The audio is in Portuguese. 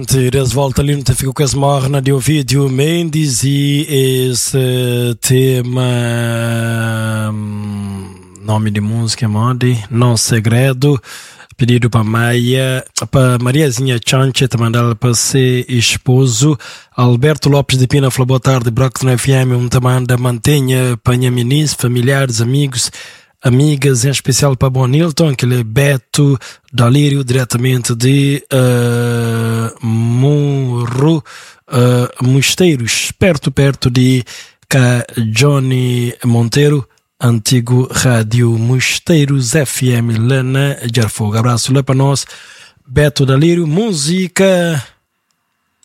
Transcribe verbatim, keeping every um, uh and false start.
Exatamente, eles voltam ali, não ficou com esse morna de Ovidio Mendes e esse tema, nome de música, mode, Não Segredo, pedido para Maia, para Mariazinha Chanche, te mandar para ser esposo. Alberto Lopes de Pina falou boa tarde, Brockton F M, um te manda, mantenha Panhaminis, familiares, amigos, amigas, em especial para Bonilton, aquele Beto Dalírio, diretamente de uh, Murro, uh, Mosteiros, perto, perto de cá, Johnny Monteiro, antigo Rádio Mosteiros F M, lá na Jarfogo. Abraço lá para nós, Beto Dalírio, música...